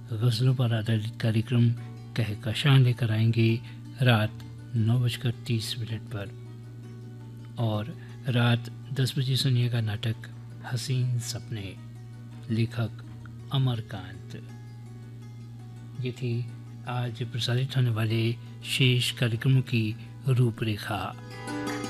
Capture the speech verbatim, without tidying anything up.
गज़लों पर आधारित कार्यक्रम कहकशां लेकर आएंगे रात नौ बजकर तीस मिनट पर। और रात दस बजे सुनिएगा नाटक हसीन सपने, लेखक अमरकांत। ये थी आज प्रसारित होने वाले शेष कार्यक्रमों की रूपरेखा।